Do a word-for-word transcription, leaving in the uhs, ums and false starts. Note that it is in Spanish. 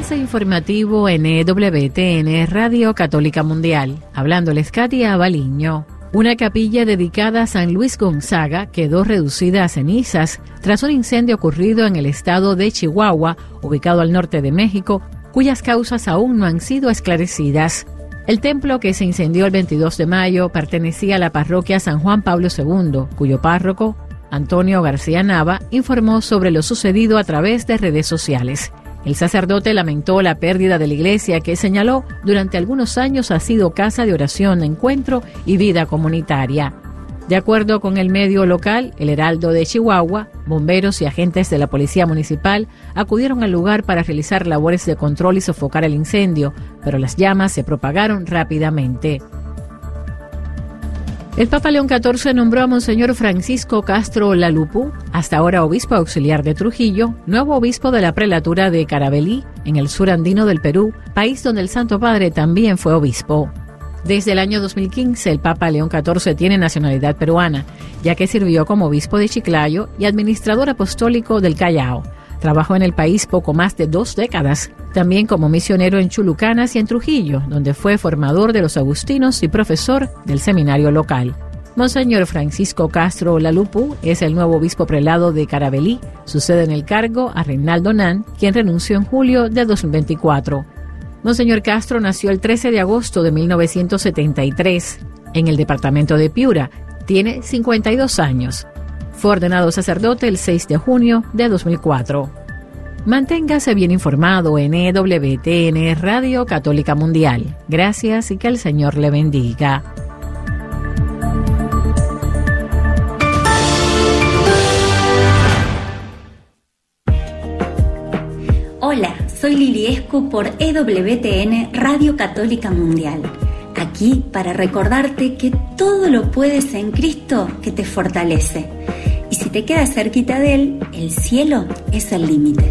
Avance informativo en E W T N Radio Católica Mundial. Hablándoles Katia Abaliño. Una capilla dedicada a San Luis Gonzaga quedó reducida a cenizas tras un incendio ocurrido en el estado de Chihuahua, ubicado al norte de México, cuyas causas aún no han sido esclarecidas. El templo, que se incendió el veintidós de mayo, pertenecía a la parroquia San Juan Pablo segundo, cuyo párroco, Antonio García Nava, informó sobre lo sucedido a través de redes sociales. El sacerdote lamentó la pérdida de la iglesia que señaló durante algunos años ha sido casa de oración, encuentro y vida comunitaria. De acuerdo con el medio local, El Heraldo de Chihuahua, bomberos y agentes de la policía municipal acudieron al lugar para realizar labores de control y sofocar el incendio, pero las llamas se propagaron rápidamente. El Papa León catorce nombró a Monseñor Francisco Castro Lalupú, hasta ahora obispo auxiliar de Trujillo, nuevo obispo de la prelatura de Carabelí, en el sur andino del Perú, país donde el Santo Padre también fue obispo. Desde el año dos mil quince, el Papa León catorce tiene nacionalidad peruana, ya que sirvió como obispo de Chiclayo y administrador apostólico del Callao. Trabajó en el país poco más de dos décadas, también como misionero en Chulucanas y en Trujillo, donde fue formador de los agustinos y profesor del seminario local. Monseñor Francisco Castro Lalupú es el nuevo obispo prelado de Carabelí, sucede en el cargo a Reinaldo Nan, quien renunció en julio de dos mil veinticuatro. Monseñor Castro nació el trece de agosto de mil novecientos setenta y tres en el departamento de Piura. Tiene cincuenta y dos años. Fue ordenado sacerdote el seis de junio de dos mil cuatro. Manténgase bien informado en E W T N Radio Católica Mundial. Gracias y que el Señor le bendiga. Hola, soy Lili Escu por E W T N Radio Católica Mundial. Aquí para recordarte que todo lo puedes en Cristo que te fortalece. Y si te quedas cerquita de Él, el cielo es el límite.